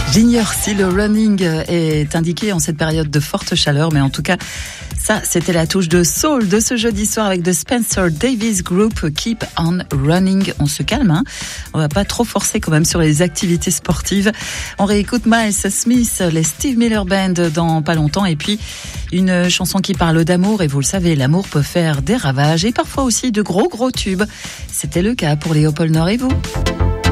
J'ignore si le running est indiqué en cette période de forte chaleur, mais en tout cas, ça, c'était la touche de soul de ce jeudi soir avec The Spencer Davis Group, Keep on Running. On se calme, hein. On va pas trop forcer quand même sur les activités sportives. On réécoute Miles Smith, les Steve Miller Band dans pas longtemps, et puis une chanson qui parle d'amour, et vous le savez, l'amour peut faire des ravages et parfois aussi de gros tubes. C'était le cas pour Léopold Nord et vous.